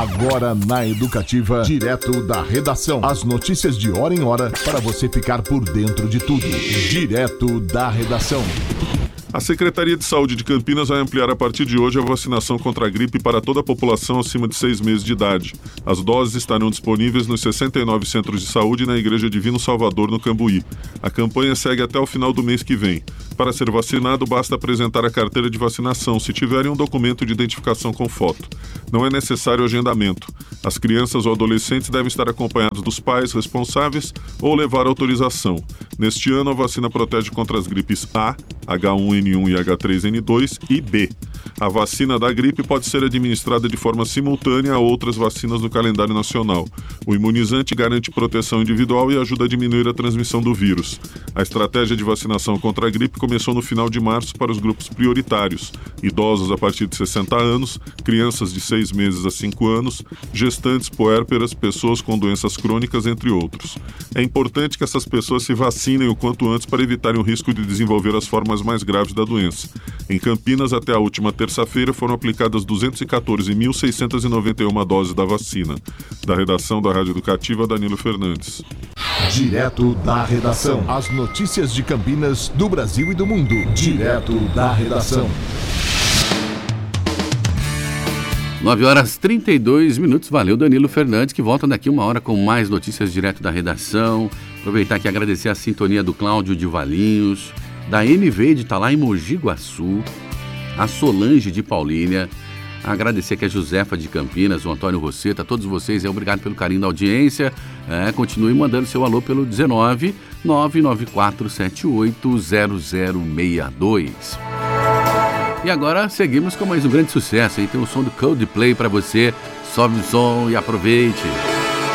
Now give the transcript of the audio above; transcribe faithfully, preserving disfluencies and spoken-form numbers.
Agora na Educativa, direto da redação. As notícias de hora em hora para você ficar por dentro de tudo. Direto da redação. A Secretaria de Saúde de Campinas vai ampliar a partir de hoje a vacinação contra a gripe para toda a população acima de seis meses de idade. As doses estarão disponíveis nos sessenta e nove centros de saúde e na Igreja Divino Salvador, no Cambuí. A campanha segue até o final do mês que vem. Para ser vacinado, basta apresentar a carteira de vacinação, se tiverem um documento de identificação com foto. Não é necessário agendamento. As crianças ou adolescentes devem estar acompanhados dos pais responsáveis ou levar autorização. Neste ano, a vacina protege contra as gripes A, H um N um e H três N dois e B. A vacina da gripe pode ser administrada de forma simultânea a outras vacinas no calendário nacional. O imunizante garante proteção individual e ajuda a diminuir a transmissão do vírus. A estratégia de vacinação contra a gripe começou no final de março para os grupos prioritários: idosos a partir de sessenta anos, crianças de seis meses a cinco anos, gestantes, puérperas, pessoas com doenças crônicas, entre outros. É importante que essas pessoas se vacinem o quanto antes para evitarem o risco de desenvolver as formas mais graves da doença. Em Campinas, até a última terça-feira, foram aplicadas duzentos e quatorze mil seiscentos e noventa e uma doses da vacina. Da redação da Rádio Educativa, Danilo Fernandes. Direto da redação. As notícias de Campinas, do Brasil e do mundo. Direto da redação. nove horas e trinta e dois minutos. Valeu, Danilo Fernandes, que volta daqui uma hora com mais notícias direto da redação. Aproveitar aqui e agradecer a sintonia do Cláudio de Valinhos, da M V de Italá em Mogi Guaçu, a Solange de Paulínia, agradecer aqui a Josefa de Campinas, o Antônio Rosseta, a todos vocês, é, obrigado pelo carinho da audiência. É, continue mandando seu alô pelo dezenove, nove nove quatro sete oito, zero zero seis dois. E agora seguimos com mais um grande sucesso, aí tem o som do Coldplay para você. Sobe o som e aproveite.